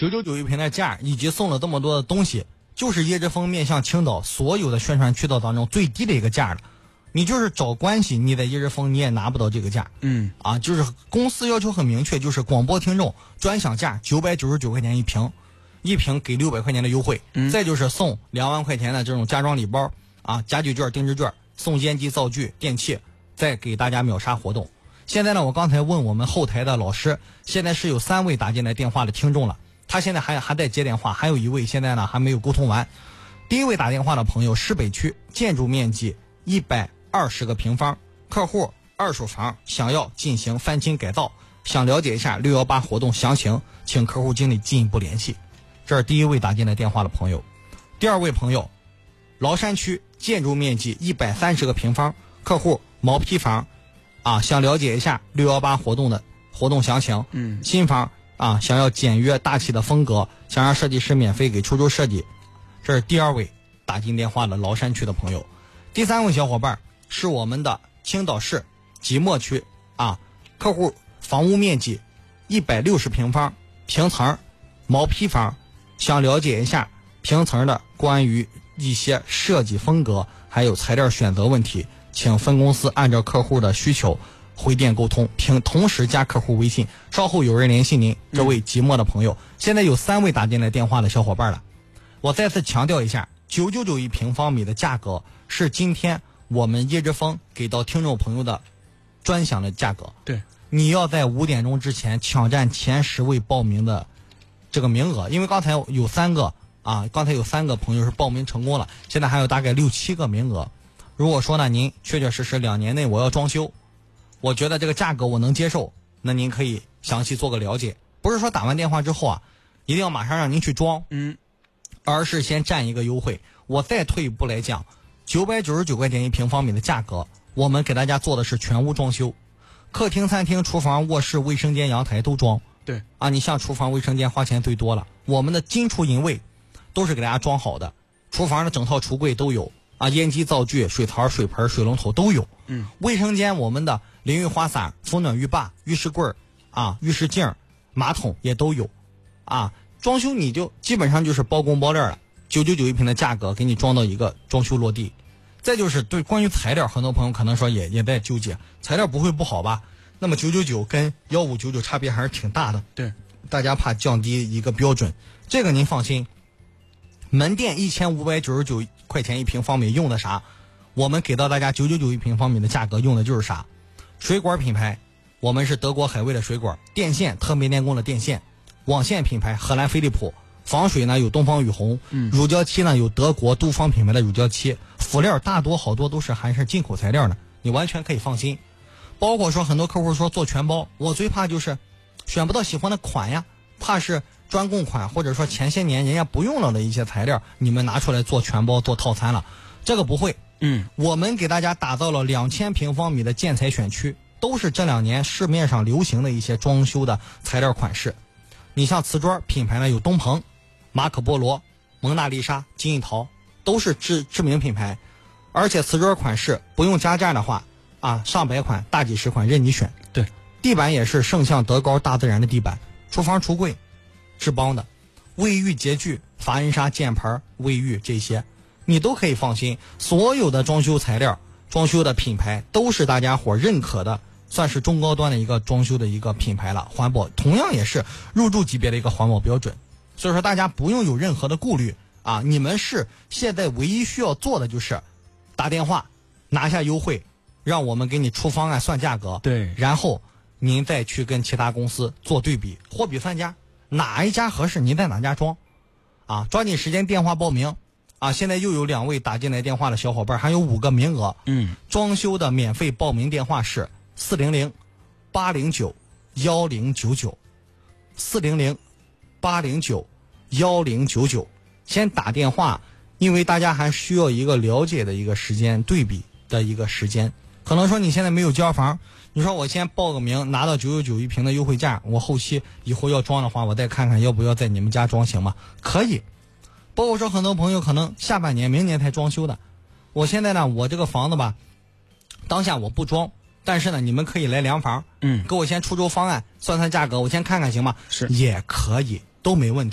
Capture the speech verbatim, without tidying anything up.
九九九一平的价以及送了这么多的东西，就是叶之峰面向青岛所有的宣传渠道当中最低的一个价了。你就是找关系，你在叶之峰你也拿不到这个价。 嗯啊，就是公司要求很明确，就是广播听众专享价九百九十九块钱一瓶，一瓶给六百块钱的优惠。 嗯， 再就是送两万块钱的这种家装礼包啊，家具券、定制券，送烟机、灶具、电器，再给大家秒杀活动。现在呢，我刚才问我们后台的老师，现在是有三位打进来电话的听众了，他现在还还在接电话，还有一位现在呢还没有沟通完。第一位打电话的朋友，市北区建筑面积一百二十个平方，客户二手房想要进行翻新改造，想了解一下六一八活动详情，请客户经理进一步联系。这是第一位打进来电话的朋友。第二位朋友，崂山区建筑面积一百三十个平方，客户毛坯房啊，想了解一下六一八活动的活动详情。 嗯， 新房啊，想要简约大气的风格，想让设计师免费给出租设计。这是第二位打进电话的崂山区的朋友。第三位小伙伴是我们的青岛市即墨区啊，客户房屋面积一百六十平方，平层毛坯房，想了解一下平层的关于一些设计风格还有材料选择问题，请分公司按照客户的需求回电沟通，并同时加客户微信，稍后有人联系您。这位即墨的朋友，现在有三位打进来电话的小伙伴了。我再次强调一下，九九九一平方米的价格是今天我们叶之峰给到听众朋友的专享的价格。 对， 你要在五点钟之前抢占前十位报名的这个名额，因为刚才有三个啊，刚才有三个朋友是报名成功了，现在还有大概六七个名额。如果说呢，您确确实实两年内我要装修，我觉得这个价格我能接受，那您可以详细做个了解，不是说打完电话之后啊，一定要马上让您去装， 嗯， 而是先占一个优惠。我再退一步来讲，九百九十九块钱一平方米的价格，我们给大家做的是全屋装修，客厅、餐厅、厨房、卧室、卫生间、阳台都装。 对啊，你像厨房、卫生间花钱最多了，我们的金厨银卫都是给大家装好的，厨房的整套橱柜都有啊，烟机、灶具、水槽、水盆、水龙头都有。 嗯， 卫生间我们的淋浴花洒、风暖浴霸、浴室柜啊、浴室镜、马桶也都有啊。装修你就基本上就是包工包料了，九九九一平的价格给你装到一个装修落地。再就是对关于材料，很多朋友可能说也也在纠结，材料不会不好吧？那么九九九跟一五九九差别还是挺大的。 对， 大家怕降低一个标准，这个您放心。门店一千五百九十九块钱一平方米用的啥？我们给到大家九九九一平方米的价格用的就是啥？水管品牌，我们是德国海威的水管，电线特美电工的电线，网线品牌荷兰飞利浦，防水呢有东方雨虹， 嗯， 乳胶漆呢有德国杜芳品牌的乳胶漆，辅料大多好多都是还是进口材料呢，你完全可以放心。包括说很多客户说做全包，我最怕就是选不到喜欢的款呀，怕是专供款或者说前些年人家不用了的一些材料，你们拿出来做全包做套餐了，这个不会。 嗯， 我们给大家打造了两千平方米的建材选区，都是这两年市面上流行的一些装修的材料款式。你像瓷砖品牌呢有东鹏、马可波罗、蒙娜丽莎、金艺陶，都是知知名品牌。而且瓷砖款式不用加价的话啊，上百款大几十款任你选。 对， 地板也是圣象德高大自然的地板，厨房橱柜志邦的，卫浴洁具法恩莎键盘卫浴这些你都可以放心。所有的装修材料装修的品牌都是大家伙认可的，算是中高端的一个装修的一个品牌了，环保同样也是入驻级别的一个环保标准。所以说大家不用有任何的顾虑啊，你们是现在唯一需要做的就是打电话拿下优惠，让我们给你出方案算价格， 对， 然后您再去跟其他公司做对比，货比三家，哪一家合适您在哪家装啊，抓紧时间电话报名啊！现在又有两位打进来电话的小伙伴，还有五个名额。 嗯， 装修的免费报名电话是四零零八零九幺零九九，四零零八零九幺零九九。先打电话，因为大家还需要一个了解的一个时间，对比的一个时间。可能说你现在没有交房，你说我先报个名，拿到九九九一平的优惠价，我后期以后要装的话，我再看看要不要在你们家装，行吗？可以。包括说很多朋友可能下半年明年才装修的，我现在呢我这个房子吧当下我不装，但是呢你们可以来量房， 嗯， 给我先出周方案算算价格，我先看看行吗？ 是， 也可以，都没问题。